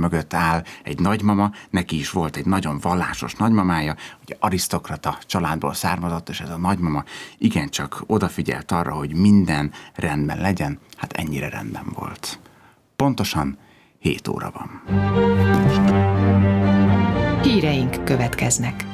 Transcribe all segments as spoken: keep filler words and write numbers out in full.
mögött áll egy nagymama, neki is volt egy nagyon vallásos nagymamája, ugye arisztokrata családból származott, és ez a nagymama igencsak odafigyelt arra, hogy minden rendben legyen, hát ennyire rendben volt. Pontosan hét óra van. Híreink következnek.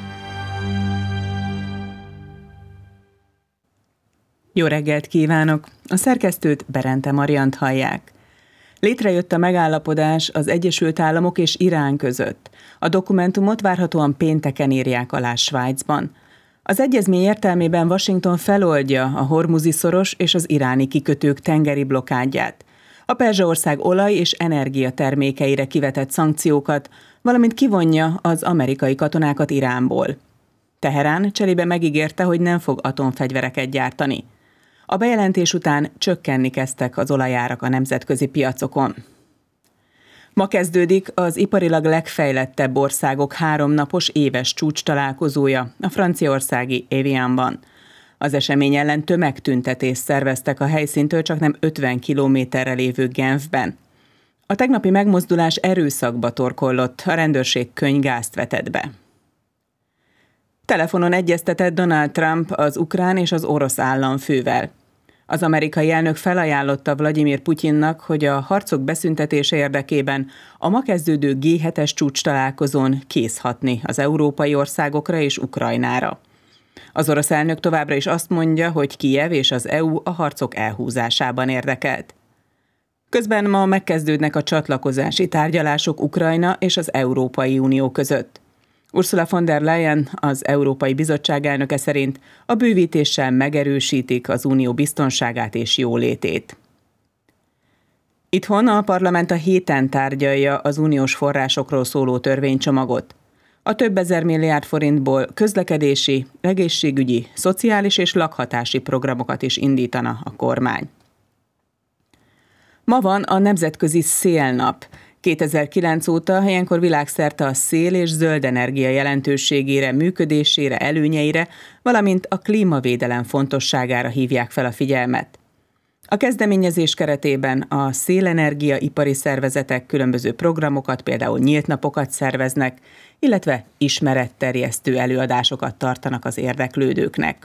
Jó reggelt kívánok! A szerkesztőt, Berente Mariant hallják. Létrejött a megállapodás az Egyesült Államok és Irán között. A dokumentumot várhatóan pénteken írják alá Svájcban. Az egyezmény értelmében Washington feloldja a Hormuzi-szoros és az iráni kikötők tengeri blokádját, a Perzsaország olaj- és energiatermékeire kivetett szankciókat, valamint kivonja az amerikai katonákat Iránból. Teherán cserébe megígérte, hogy nem fog atomfegyvereket gyártani. A bejelentés után csökkenni kezdtek az olajárak a nemzetközi piacokon. Ma kezdődik az iparilag legfejlettebb országok háromnapos éves csúcs találkozója a franciaországi Evianban. Az esemény ellen tömegtüntetést szerveztek a helyszíntől csaknem ötven kilométerre lévő Genfben. A tegnapi megmozdulás erőszakba torkollott, a rendőrség könnygázt vetett be. Telefonon egyeztetett Donald Trump az ukrán és az orosz államfővel. Az amerikai elnök felajánlotta Vladimir Putyinnak, hogy a harcok beszüntetése érdekében a ma kezdődő gé hetes csúcs találkozón kész hatni az európai országokra és Ukrajnára. Az orosz elnök továbbra is azt mondja, hogy Kijev és az é u a harcok elhúzásában érdekelt. Közben ma megkezdődnek a csatlakozási tárgyalások Ukrajna és az Európai Unió között. Ursula von der Leyen, az Európai Bizottság elnöke szerint a bővítéssel megerősítik az unió biztonságát és jólétét. Itthon a parlament a héten tárgyalja az uniós forrásokról szóló törvénycsomagot. A több ezer milliárd forintból közlekedési, egészségügyi, szociális és lakhatási programokat is indítana a kormány. Ma van a Nemzetközi Szélnap. kétezer-kilenc óta ilyenkor világszerte a szél és zöld energia jelentőségére, működésére, előnyeire, valamint a klímavédelem fontosságára hívják fel a figyelmet. A kezdeményezés keretében a szélenergia ipari szervezetek különböző programokat, például nyílt napokat szerveznek, illetve ismeretterjesztő előadásokat tartanak az érdeklődőknek.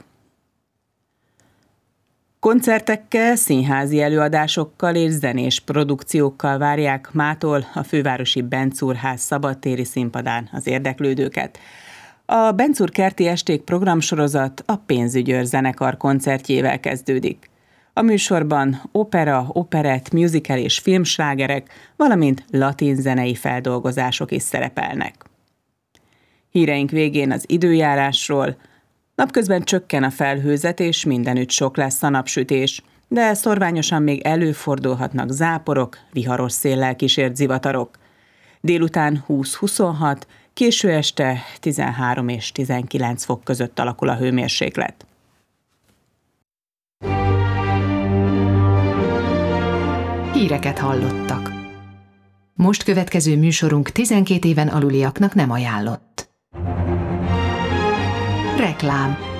Koncertekkel, színházi előadásokkal és zenés produkciókkal várják mától a fővárosi Benczúrház szabadtéri színpadán az érdeklődőket. A Benczúr kerti esték programsorozat a Pénzügyőr zenekar koncertjével kezdődik. A műsorban opera, operett, musical és filmslágerek, valamint latin zenei feldolgozások is szerepelnek. Híreink végén az időjárásról. Napközben csökken a felhőzet, és mindenütt sok lesz a napsütés, de szorványosan még előfordulhatnak záporok, viharos széllel kísért zivatarok. Délután húsz-huszonhat, késő este tizenhárom és tizenkilenc fok között alakul a hőmérséklet. Híreket hallottak. Most következő műsorunk tizenkét éven aluliaknak nem ajánlott. Reklám.